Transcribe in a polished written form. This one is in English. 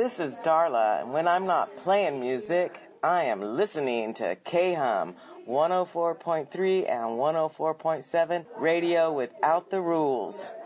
This is Darla, and when I'm not playing music, I am listening to K-Hum 104.3 and 104.7 radio without the rules.